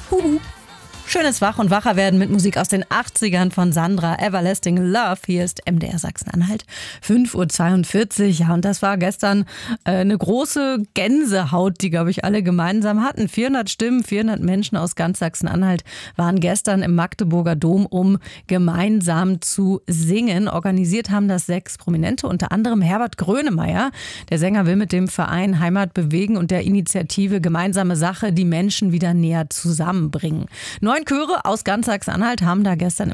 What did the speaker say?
Huhu. Schönes Wach- und Wacherwerden mit Musik aus den 80ern von Sandra, Everlasting Love. Hier ist MDR Sachsen-Anhalt, 5:42 Uhr. Ja, und das war gestern eine große Gänsehaut, die, glaube ich, alle gemeinsam hatten. 400 Stimmen, 400 Menschen aus ganz Sachsen-Anhalt waren gestern im Magdeburger Dom, um gemeinsam zu singen. Organisiert haben das 6 Prominente, unter anderem Herbert Grönemeyer. Der Sänger will mit dem Verein Heimat bewegen und der Initiative Gemeinsame Sache die Menschen wieder näher zusammenbringen. 9 Chöre aus ganz Sachsen-Anhalt haben da gestern